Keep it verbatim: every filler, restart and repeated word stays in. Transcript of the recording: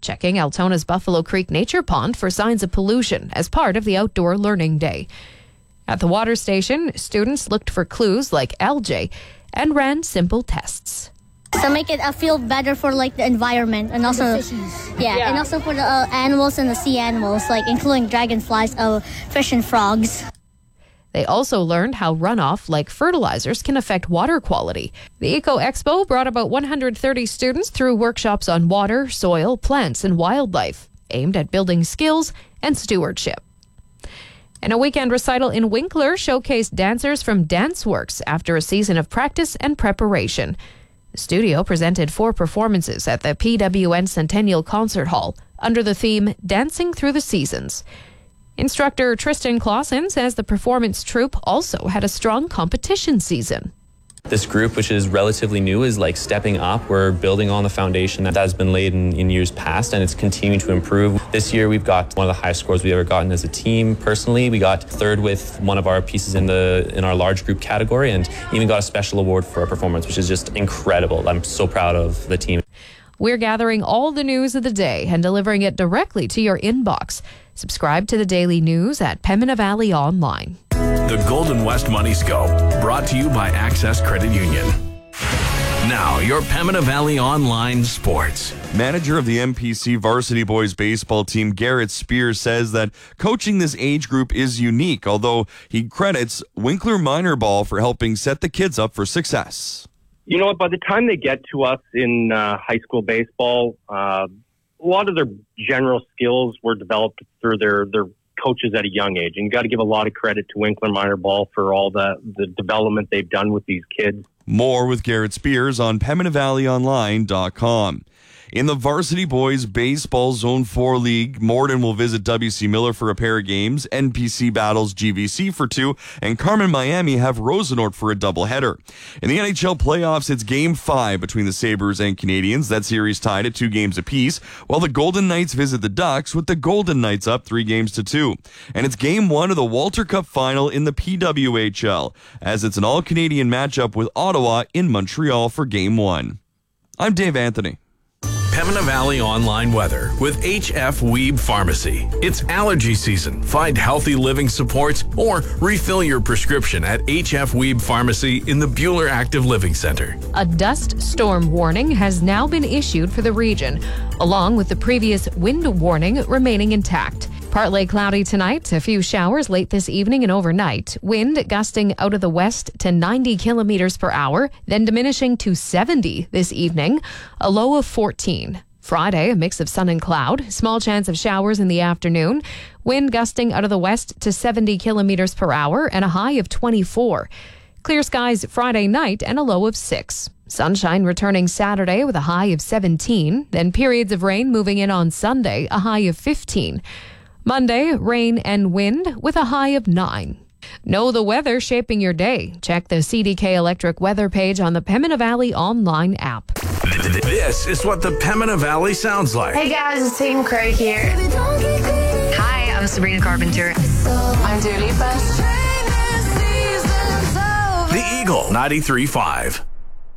checking Altona's Buffalo Creek Nature Pond for signs of pollution as part of the Outdoor Learning Day. At the water station, students looked for clues like algae and ran simple tests. So make it uh, feel better for like the environment and also yeah, yeah, and also for the uh, animals and the sea animals, like including dragonflies, uh, fish and frogs. They also learned how runoff, like fertilizers, can affect water quality. The Eco Expo brought about one hundred thirty students through workshops on water, soil, plants, and wildlife, aimed at building skills and stewardship. And a weekend recital in Winkler showcased dancers from DanceWorks after a season of practice and preparation. The studio presented four performances at the P W N Centennial Concert Hall under the theme Dancing Through the Seasons. Instructor Tristan Clausen says the performance troupe also had a strong competition season. This group, which is relatively new, is like stepping up. We're building on the foundation that has been laid in, in years past, and it's continuing to improve. This year, we've got one of the highest scores we've ever gotten as a team. Personally, we got third with one of our pieces in the in our large group category, and even got a special award for our performance, which is just incredible. I'm so proud of the team. We're gathering all the news of the day and delivering it directly to your inbox. Subscribe to the Daily News at Pembina Valley Online. The Golden West Money Scope, brought to you by Access Credit Union. Now, your Pembina Valley Online Sports. Manager of the M P C varsity boys baseball team, Garrett Spears, says that coaching this age group is unique, although he credits Winkler Minor Ball for helping set the kids up for success. You know what, by the time they get to us in uh, high school baseball, uh, a lot of their general skills were developed through their, their coaches at a young age. And you got to give a lot of credit to Winkler Minor Ball for all the, the development they've done with these kids. More with Garrett Spears on Pembina Valley Online dot com. In the Varsity Boys Baseball Zone four League, Morden will visit W C Miller for a pair of games, N P C battles G V C for two, and Carmen Miami have Rosenort for a doubleheader. In the N H L playoffs, it's Game five between the Sabres and Canadiens. That series tied at two games apiece, while the Golden Knights visit the Ducks, with the Golden Knights up three games to two. And it's Game one of the Walter Cup final in the P W H L, as it's an all-Canadian matchup with Ottawa in Montreal for Game one. I'm Dave Anthony. Pembina Valley Online Weather with H F Weeb Pharmacy. It's allergy season. Find healthy living supports or refill your prescription at H F Weeb Pharmacy in the Buhler Active Living Center. A dust storm warning has now been issued for the region, along with the previous wind warning remaining intact. Partly cloudy tonight, a few showers late this evening and overnight. Wind gusting out of the west to ninety kilometers per hour, then diminishing to seventy this evening, a low of fourteen. Friday, a mix of sun and cloud, small chance of showers in the afternoon. Wind gusting out of the west to seventy kilometers per hour and a high of twenty-four. Clear skies Friday night and a low of six. Sunshine returning Saturday with a high of seventeen. Then periods of rain moving in on Sunday, a high of fifteen. Monday, rain and wind with a high of nine. Know the weather shaping your day. Check the C D K Electric weather page on the Pembina Valley online app. This is what the Pembina Valley sounds like. Hey guys, it's Tatum Craig here. Hi, I'm Sabrina Carpenter. I'm Dua Lipa. The Eagle ninety-three point five.